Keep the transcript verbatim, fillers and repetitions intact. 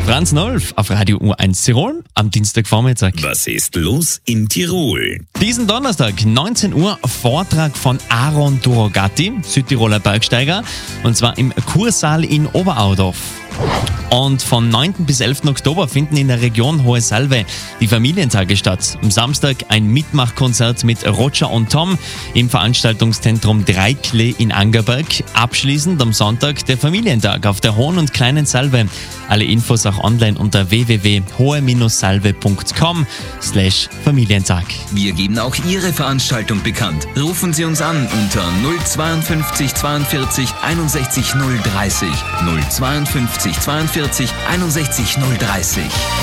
Franz Nolf auf Radio U eins Tirol am Dienstagvormittag. Was ist los in Tirol? Diesen Donnerstag, neunzehn Uhr, Vortrag von Aaron Durogatti, Südtiroler Bergsteiger, und zwar im Kursaal in Oberaudorf. Und von neunten bis elften Oktober finden in der Region Hohe Salve die Familientage statt. Am Samstag ein Mitmachkonzert mit Roger und Tom im Veranstaltungszentrum Dreiklee in Angerberg. Abschließend am Sonntag der Familientag auf der Hohen und Kleinen Salve. Alle Infos auch online unter w w w punkt hohe salve punkt com slash Familientag. Wir geben auch Ihre Veranstaltung bekannt. Rufen Sie uns an unter null zweiundfünfzig zweiundvierzig einundsechzig null dreißig null zweiundfünfzig zweiundvierzig einundsechzig null dreißig.